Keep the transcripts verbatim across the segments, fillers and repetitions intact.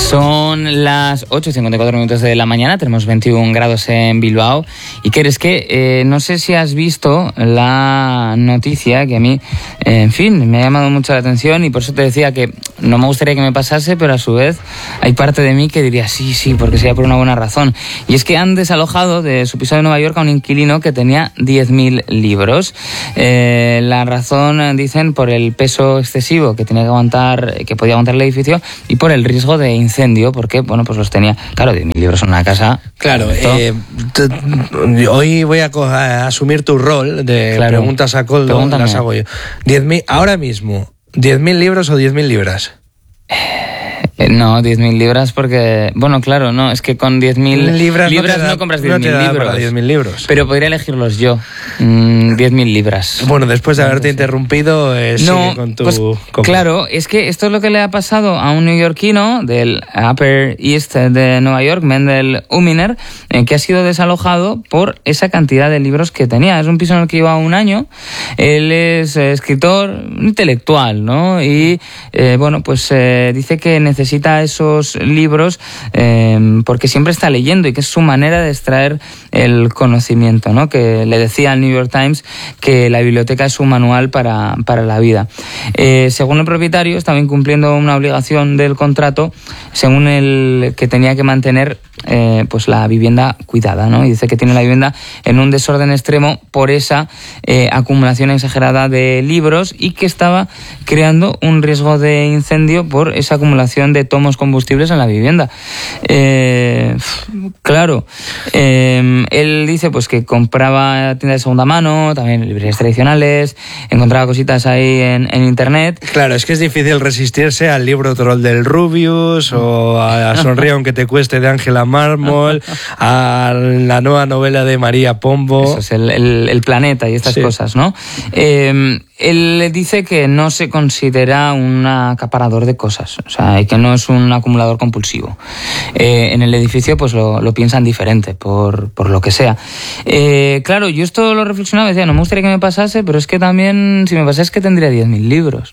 Son las ocho y cincuenta y cuatro minutos de la mañana, tenemos veintiún grados en Bilbao. Y que eres que, eh, no sé si has visto la noticia que a mí, eh, en fin, me ha llamado mucho la atención y por eso te decía que no me gustaría que me pasase, pero a su vez hay parte de mí que diría sí, sí, porque sería por una buena razón. Y es que han desalojado de su piso de Nueva York a un inquilino que tenía diez mil libros. Eh, la razón, dicen, por el peso excesivo que tenía que aguantar, que podía aguantar el edificio y por el riesgo de incendio, porque, bueno, pues los tenía, claro, diez mil libros en una casa. Claro, eh, t- hoy voy a, co- a asumir tu rol de Claro. preguntas a Coldo, Pregúntame. las hago yo. diez mil, ahora mismo, ¿diez mil libros o diez mil libras? Eh, no, diez mil libras porque... Bueno, claro, no, es que con diez mil libras, libras no, te da- no compras no diez te mil da libros. para diez mil libros. Pero podría elegirlos yo. Mm, diez mil libras. Bueno, después de haberte interrumpido, eh, No, sigue con tu... pues, con- claro, es que esto es lo que le ha pasado a un neoyorquino del Upper East de Nueva York, Mendel Uminer, eh, que ha sido desalojado por esa cantidad de libros que tenía. Es un piso en el que lleva un año. Él es eh, escritor intelectual, ¿no? Y, eh, bueno, pues eh, dice que necesita esos libros eh, porque siempre está leyendo y que es su manera de extraer el conocimiento, ¿no? Que le decía al New York Times que la biblioteca es su manual para, para la vida. Eh, según el propietario, estaba incumpliendo una obligación del contrato, según el que tenía que mantener eh, pues la vivienda cuidada, ¿no? Y dice que tiene la vivienda en un desorden extremo por esa eh, acumulación exagerada de libros y que estaba creando un riesgo de incendio por esa acumulación de tomos combustibles en la vivienda. Eh, claro, eh, él dice pues que compraba tiendas de segunda mano, también librerías tradicionales, encontraba cositas ahí en, en internet. Claro, es que es difícil resistirse al libro troll del Rubius o a Sonríe aunque te cueste de Ángela Mármol, a la nueva novela de María Pombo. Eso es el, el, el planeta y estas Sí. cosas, ¿no? Eh, él dice que no se considera un acaparador de cosas, o sea, y que no es un acumulador compulsivo. Eh, en el edificio pues lo, lo piensan diferente, por, por lo que sea. Eh, claro, yo esto lo reflexionaba y decía, no me gustaría que me pasase, pero es que también, si me pasase, es que tendría diez mil libros.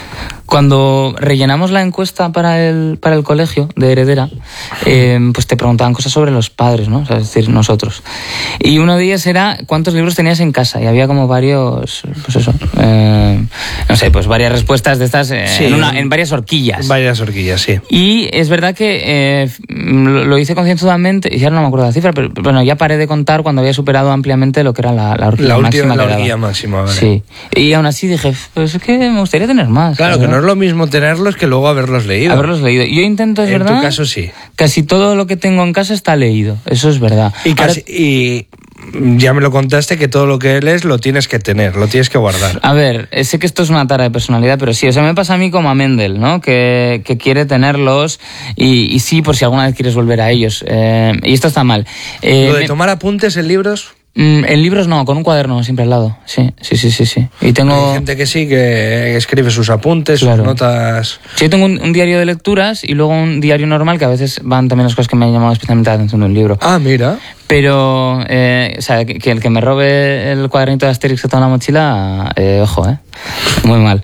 Cuando rellenamos la encuesta para el, para el colegio de Heredera, eh, pues te preguntaban cosas sobre los padres, ¿no? O sea, es decir, nosotros. Y uno de ellos era cuántos libros tenías en casa. Y había como varios, pues eso, eh, no sé, pues varias respuestas de estas eh, Sí, en, una, en varias horquillas. Varias horquillas, sí. Y es verdad que eh, lo, lo hice concienzudamente, y ahora no me acuerdo la cifra, pero bueno, ya paré de contar cuando había superado ampliamente lo que era la, la horquilla La máxima. última, la que daba. horquilla máxima, vale. Sí. Y aún así dije, pues es que me gustaría tener más. Claro, que ¿verdad? no es lo mismo tenerlos que luego haberlos leído. Haberlos leído. Yo intento, es En verdad. tu caso, sí. Casi todo lo que tengo en casa está leído. Eso es verdad. Y, Ahora- casi, y ya me lo contaste que todo lo que lees lo tienes que tener, lo tienes que guardar. A ver, eh, sé que esto es una tara de personalidad, pero sí, o sea, me pasa a mí como a Mendel, ¿no? Que, que quiere tenerlos y, y sí, por si alguna vez quieres volver a ellos. Eh, y esto está mal. Eh, Lo de me- tomar apuntes en libros, mm, en libros no, con un cuaderno siempre al lado. Sí, sí, sí, sí. sí. Y tengo... hay gente que sí, que escribe sus apuntes, Claro. sus notas. Sí, yo tengo un, un diario de lecturas y luego un diario normal que a veces van también las cosas que me han llamado especialmente la atención de un libro. Ah, mira. Pero, eh, o sea, que, que el que me robe el cuadernito de Asterix que está en la mochila, eh, ojo, eh. Muy mal.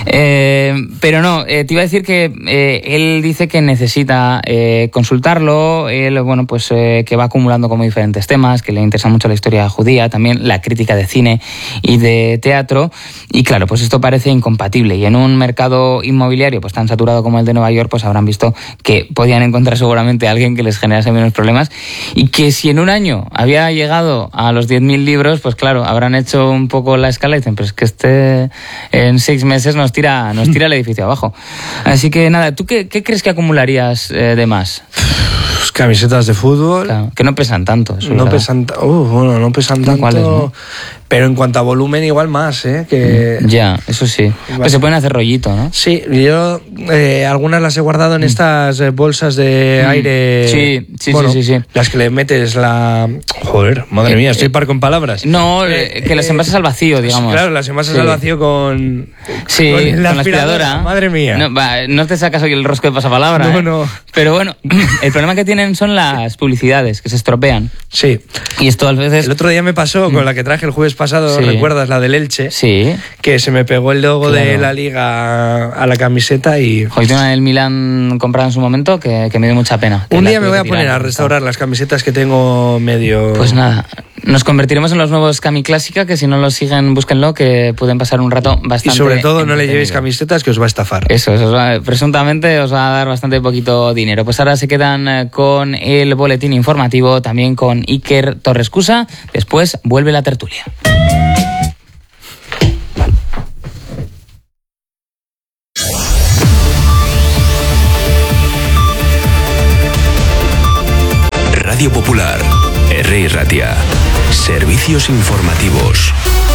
Eh, pero no, eh, te iba a decir que eh, él dice que necesita eh, consultarlo, él, bueno, pues eh, que va acumulando como diferentes temas, que le interesa mucho la historia judía, también la crítica de cine y de teatro, y claro, pues esto parece incompatible, y en un mercado inmobiliario pues tan saturado como el de Nueva York, pues habrán visto que podían encontrar seguramente a alguien que les generase menos problemas, y que si en un año había llegado a los diez mil libros, pues claro, habrán hecho un poco la escala y dicen, pero es que este en seis meses nos tira, nos tira el edificio abajo. Así que nada, ¿tú qué, qué crees que acumularías eh, de más? Pues camisetas de fútbol. Claro, que no pesan tanto. Eso es No verdad. pesan, ta- uh, bueno, no pesan tanto. ¿Cuáles, no? Pero en cuanto a volumen, igual más, ¿eh? Que... Ya, eso sí. Pues se pueden hacer rollito, ¿no? Sí, yo eh, algunas las he guardado en estas eh, bolsas de Mm. aire. Sí, sí, bueno, sí, sí, sí. Las que le metes la. Joder, madre Eh, mía, estoy eh, par con palabras. No, eh, que las envasas al vacío, digamos. Claro, las envasas Sí. al vacío con. Sí, con con la la aspiradora. Madre mía. No, va, no te sacas hoy el rosco de pasapalabra. No, ¿eh? no. Pero bueno, el problema que tienen son las publicidades, que se estropean. Sí. Y esto a veces... El otro día me pasó con la que traje el jueves pasado, Sí. ¿recuerdas? La del Elche. Sí. Que se me pegó el logo Claro. de la Liga a la camiseta y... Hoy tengo una del Milan comprada en su momento que, que me dio mucha pena. Un La día me tuve voy a que poner tirar. a restaurar las camisetas que tengo medio... Pues nada, nos convertiremos en los nuevos Cami Clásica, que si no los siguen, búsquenlo, que pueden pasar un rato Y bastante... sobre todo no le llevéis entretenido. camisetas que os va a estafar. Eso, eso os va- presuntamente os va a dar bastante poquito dinero. Pues ahora se quedan eh, con el boletín informativo, también con Iker Torrescusa. Después vuelve la tertulia. Radio Popular, R. Ratia. Servicios informativos.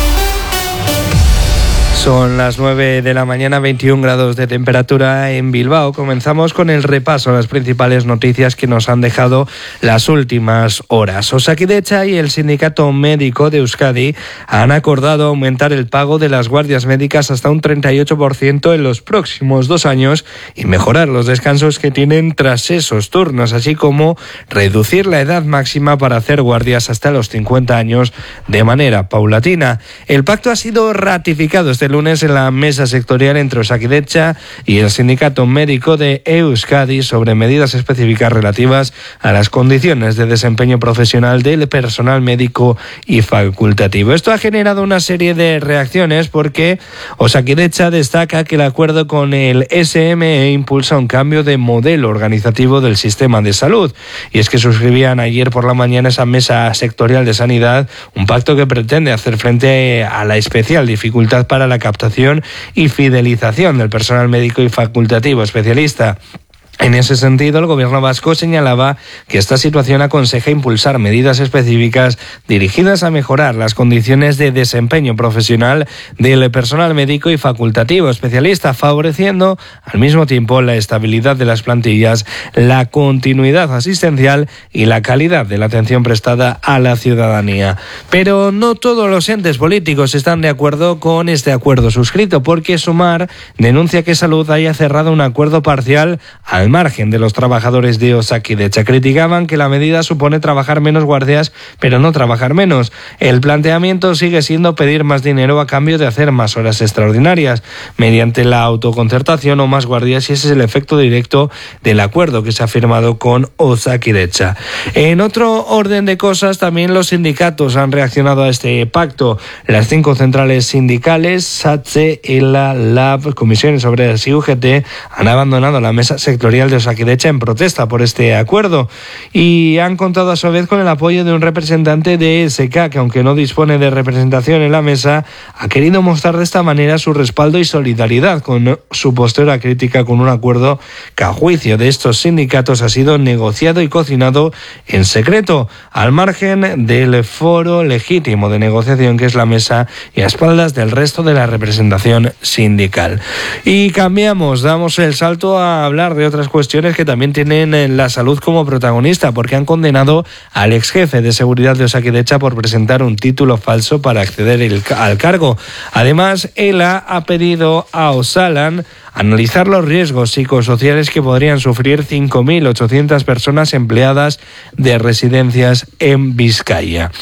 Son las nueve de la mañana, veintiún grados de temperatura en Bilbao. Comenzamos con el repaso a las principales noticias que nos han dejado las últimas horas. Osakidetza y el Sindicato Médico de Euskadi han acordado aumentar el pago de las guardias médicas hasta un treinta y ocho por ciento en los próximos dos años y mejorar los descansos que tienen tras esos turnos, así como reducir la edad máxima para hacer guardias hasta los cincuenta años de manera paulatina. El pacto ha sido ratificado este lunes en la mesa sectorial entre Osakidetza y el Sindicato Médico de Euskadi sobre medidas específicas relativas a las condiciones de desempeño profesional del personal médico y facultativo. Esto ha generado una serie de reacciones porque Osakidetza destaca que el acuerdo con el S M E impulsa un cambio de modelo organizativo del sistema de salud. Y es que suscribían ayer por la mañana esa mesa sectorial de sanidad, un pacto que pretende hacer frente a la especial dificultad para la captación y fidelización del personal médico y facultativo especialista. En ese sentido, el gobierno vasco señalaba que esta situación aconseja impulsar medidas específicas dirigidas a mejorar las condiciones de desempeño profesional del personal médico y facultativo especialista, favoreciendo al mismo tiempo la estabilidad de las plantillas, la continuidad asistencial y la calidad de la atención prestada a la ciudadanía. Pero no todos los entes políticos están de acuerdo con este acuerdo suscrito, porque Sumar denuncia que Salud haya cerrado un acuerdo parcial al margen de los trabajadores de Osakidetza. Criticaban que la medida supone trabajar menos guardias, pero no trabajar menos. El planteamiento sigue siendo pedir más dinero a cambio de hacer más horas extraordinarias, mediante la autoconcertación o más guardias, y ese es el efecto directo del acuerdo que se ha firmado con Osakidetza. En otro orden de cosas, también los sindicatos han reaccionado a este pacto. Las cinco centrales sindicales, SATSE, ELA, LAB, Comisiones Obreras y U G T, han abandonado la mesa sectorial de Osakidetza en protesta por este acuerdo y han contado a su vez con el apoyo de un representante de E S K que, aunque no dispone de representación en la mesa, ha querido mostrar de esta manera su respaldo y solidaridad con su posterior crítica con un acuerdo que, a juicio de estos sindicatos, ha sido negociado y cocinado en secreto, al margen del foro legítimo de negociación que es la mesa y a espaldas del resto de la representación sindical. Y cambiamos, damos el salto a hablar de otras cuestiones que también tienen la salud como protagonista, porque han condenado al ex jefe de seguridad de Osakidetza por presentar un título falso para acceder el, al cargo. Además, ELA ha pedido a Osalan analizar los riesgos psicosociales que podrían sufrir cinco mil ochocientas personas empleadas de residencias en Vizcaya.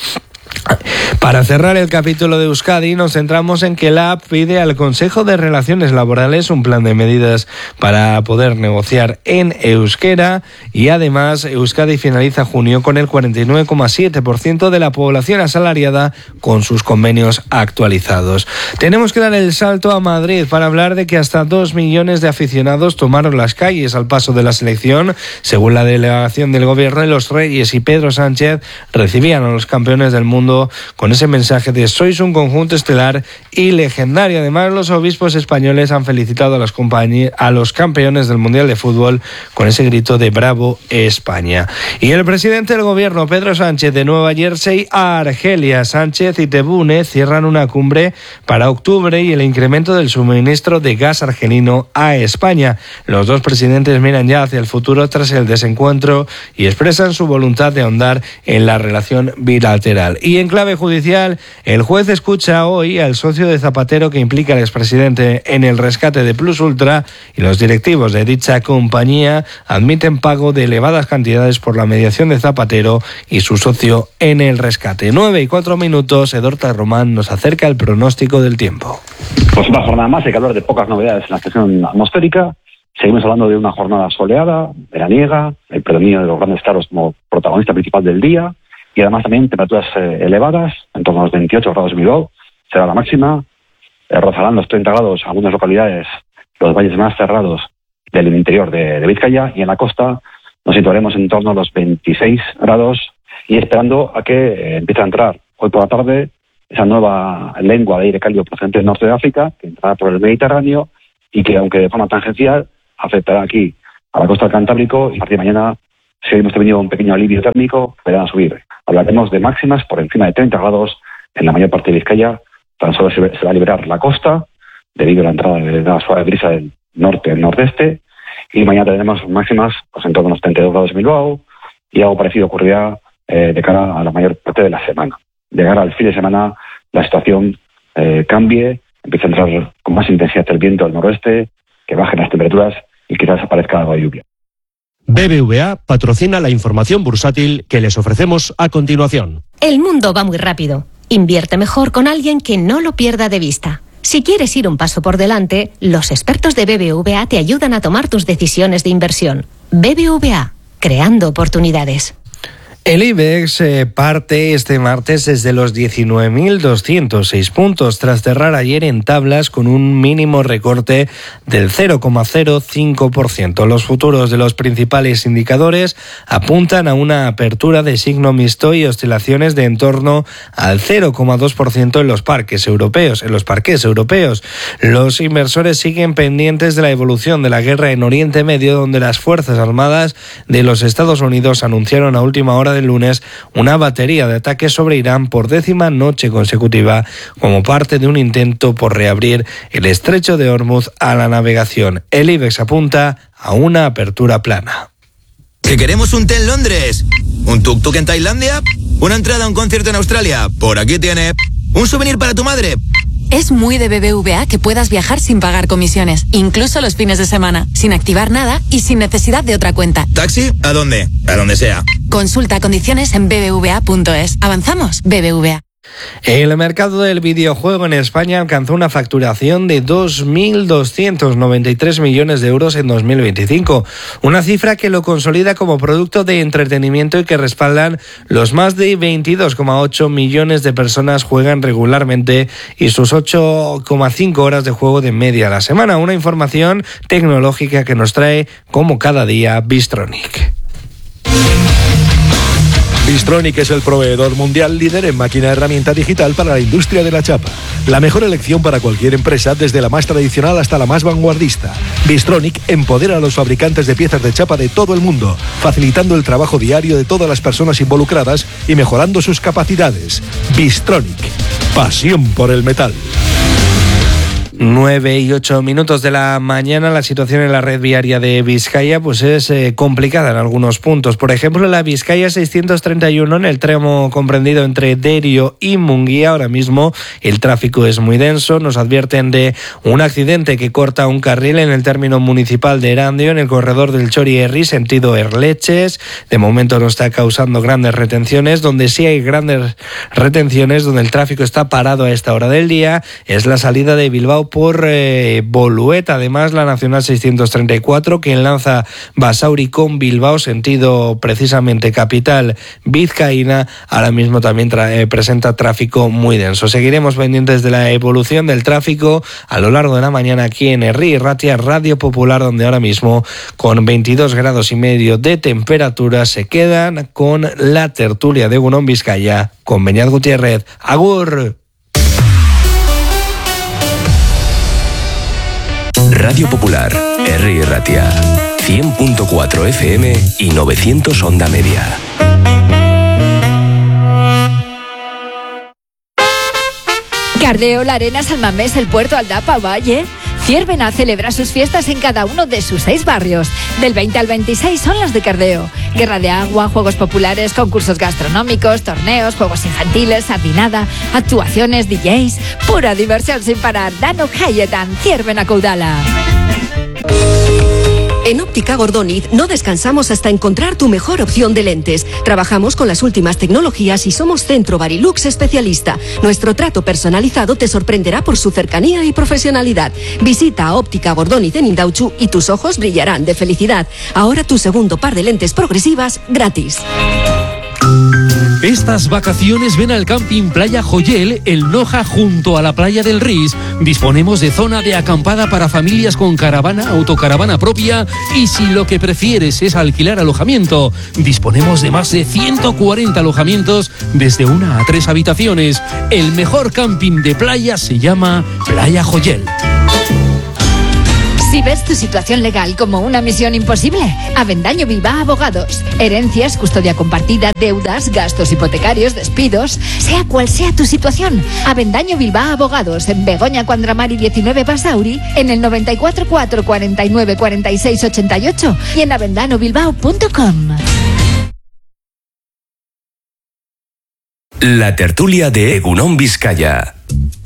Para cerrar el capítulo de Euskadi, nos centramos en que la A P pide al Consejo de Relaciones Laborales un plan de medidas para poder negociar en euskera, y además Euskadi finaliza junio con el cuarenta y nueve coma siete por ciento de la población asalariada con sus convenios actualizados. Tenemos que dar el salto a Madrid para hablar de que hasta dos millones de aficionados tomaron las calles al paso de la selección. Según la delegación del Gobierno, Los Reyes y Pedro Sánchez recibían a los campeones del mundo con ese mensaje de sois un conjunto estelar y legendario. Además, los obispos españoles han felicitado a los, compañ- a los campeones del Mundial de Fútbol con ese grito de bravo España. Y el presidente del gobierno, Pedro Sánchez, de Nueva Jersey a Argelia. Sánchez y Tebboune cierran una cumbre para octubre y el incremento del suministro de gas argelino a España. Los dos presidentes miran ya hacia el futuro tras el desencuentro y expresan su voluntad de ahondar en la relación bilateral. Y en clave judicial, el juez escucha hoy al socio de Zapatero que implica al expresidente en el rescate de Plus Ultra, y los directivos de dicha compañía admiten pago de elevadas cantidades por la mediación de Zapatero y su socio en el rescate. Nueve y cuatro minutos, Edorta Román nos acerca el pronóstico del tiempo. Pues una jornada más, hay que hablar de pocas novedades en la estación atmosférica. Seguimos hablando de una jornada soleada, veraniega, el predominio de los grandes claros como protagonista principal del día, y además también temperaturas eh, elevadas, en torno a los veintiocho grados en Bilbao, será la máxima, eh, rozarán los treinta grados en algunas localidades, los valles más cerrados del interior de, de Vizcaya, y en la costa nos situaremos en torno a los veintiséis grados, y esperando a que eh, empiece a entrar hoy por la tarde esa nueva lengua de aire cálido procedente del norte de África, que entrará por el Mediterráneo, y que aunque de forma tangencial afectará aquí a la costa del Cantábrico, y a partir de mañana, si hemos tenido un pequeño alivio térmico, verán a subir. Hablaremos de máximas por encima de treinta grados en la mayor parte de Vizcaya. Tan solo se, se va a liberar la costa debido a la entrada de la suave brisa del norte al nordeste, y mañana tendremos máximas pues, en torno a los treinta y dos grados en Bilbao, y algo parecido ocurrirá eh, de cara a la mayor parte de la semana. De cara al fin de semana, la situación eh, cambie, empieza a entrar con más intensidad el viento del noroeste, que bajen las temperaturas y quizás aparezca algo de lluvia. B B V A patrocina la información bursátil que les ofrecemos a continuación. El mundo va muy rápido. Invierte mejor con alguien que no lo pierda de vista. Si quieres ir un paso por delante, los expertos de B B V A te ayudan a tomar tus decisiones de inversión. B B V A, creando oportunidades. El IBEX eh, parte este martes desde los diecinueve mil doscientos seis puntos, tras cerrar ayer en tablas con un mínimo recorte del cero coma cero cinco por ciento. Los futuros de los principales indicadores apuntan a una apertura de signo mixto y oscilaciones de en torno al cero coma dos por ciento en los parques europeos. En los parques europeos, los inversores siguen pendientes de la evolución de la guerra en Oriente Medio, donde las Fuerzas Armadas de los Estados Unidos anunciaron a última hora del lunes una batería de ataques sobre Irán por décima noche consecutiva como parte de un intento por reabrir el estrecho de Hormuz a la navegación. El IBEX apunta a una apertura plana. ¿Que queremos un té en Londres? ¿Un tuk-tuk en Tailandia? ¿Una entrada a un concierto en Australia? Por aquí tiene. ¿Un souvenir para tu madre? Es muy de B B V A que puedas viajar sin pagar comisiones, incluso los fines de semana, sin activar nada y sin necesidad de otra cuenta. ¿Taxi? ¿A dónde? A donde sea. Consulta condiciones en b b v a punto es. ¿Avanzamos? B B V A. El mercado del videojuego en España alcanzó una facturación de dos mil doscientos noventa y tres millones de euros en dos mil veinticinco, una cifra que lo consolida como producto de entretenimiento y que respaldan los más de veintidós coma ocho millones de personas juegan regularmente y sus ocho coma cinco horas de juego de media a la semana. Una información tecnológica que nos trae, como cada día, Bystronic. Bystronic es el proveedor mundial líder en máquina herramienta digital para la industria de la chapa. La mejor elección para cualquier empresa, desde la más tradicional hasta la más vanguardista. Bystronic empodera a los fabricantes de piezas de chapa de todo el mundo, facilitando el trabajo diario de todas las personas involucradas y mejorando sus capacidades. Bystronic, pasión por el metal. nueve y ocho minutos de la mañana. La situación en la red viaria de Vizcaya pues es eh, complicada en algunos puntos. Por ejemplo, la Vizcaya seiscientos treinta y uno, en el tramo comprendido entre Derio y Munguía, ahora mismo el tráfico es muy denso. Nos advierten de un accidente que corta un carril en el término municipal de Erandio, en el corredor del Chori-Herri, sentido Erleches. De momento no está causando grandes retenciones. Donde sí hay grandes retenciones, donde el tráfico está parado a esta hora del día, es la salida de Bilbao por eh, Bolueta. Además, la Nacional seiscientos treinta y cuatro, que enlaza Basauri con Bilbao, sentido precisamente capital vizcaína, ahora mismo también tra- eh, presenta tráfico muy denso. Seguiremos pendientes de la evolución del tráfico a lo largo de la mañana aquí en Herri Ratia, Radio Popular, donde ahora mismo con veintidós grados y medio de temperatura se quedan con la tertulia de Egunon Vizcaya con Beñat Gutiérrez. ¡Agur! Radio Popular, Herri Ratia, cien punto cuatro F M y novecientos onda media. Cardeo, La Arena, San Mamés, El Puerto, Aldapa, Valle. Ciervena celebra sus fiestas en cada uno de sus seis barrios. Del veinte al veintiséis son las de Cardeo. Guerra de agua, juegos populares, concursos gastronómicos, torneos, juegos infantiles, sardinada, actuaciones, D Js, pura diversión sin parar. Danok Hayetan, Ciervena Caudala. En Óptica Gordoniz no descansamos hasta encontrar tu mejor opción de lentes. Trabajamos con las últimas tecnologías y somos Centro Barilux especialista. Nuestro trato personalizado te sorprenderá por su cercanía y profesionalidad. Visita a Óptica Gordoniz en Indauchu y tus ojos brillarán de felicidad. Ahora tu segundo par de lentes progresivas gratis. Estas vacaciones ven al Camping Playa Joyel, el Noja, junto a la playa del Ris. Disponemos de zona de acampada para familias con caravana, autocaravana propia, y si lo que prefieres es alquilar alojamiento, disponemos de más de ciento cuarenta alojamientos desde una a tres habitaciones. El mejor camping de playa se llama Playa Joyel. Si ves tu situación legal como una misión imposible, Avendaño Bilbao Abogados. Herencias, custodia compartida, deudas, gastos hipotecarios, despidos, sea cual sea tu situación. Avendaño Bilbao Abogados, en Begoña Cuandramari diecinueve Basauri, en el noventa y cuatro cuatro cuarenta y nueve cuarenta y seis ochenta y ocho y en avendano bilbao punto com. La tertulia de Egunon Vizcaya.